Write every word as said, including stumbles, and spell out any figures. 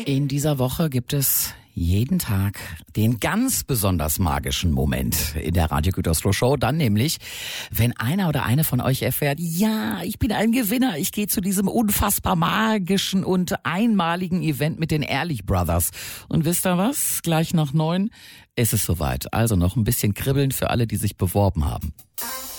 In dieser Woche gibt es jeden Tag den ganz besonders magischen Moment in der Radio Gütersloh Show. Dann nämlich, wenn einer oder eine von euch erfährt, ja, ich bin ein Gewinner, ich gehe zu diesem unfassbar magischen und einmaligen Event mit den Ehrlich Brothers. Und wisst ihr was? Gleich nach neun ist es soweit. Also noch ein bisschen kribbeln für alle, die sich beworben haben.